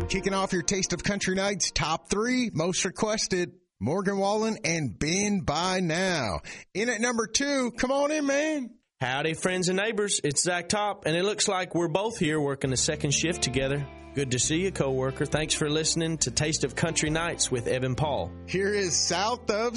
Kicking off your Taste of Country Nights top 3 most requested, Morgan Wallen and Ben by Now. In at number 2, come on in, man. Howdy, friends and neighbors. It's Zach Top, and it looks like we're both here working a second shift together. Good to see you, coworker. Thanks for listening to Taste of Country Nights with Evan Paul. Here is South of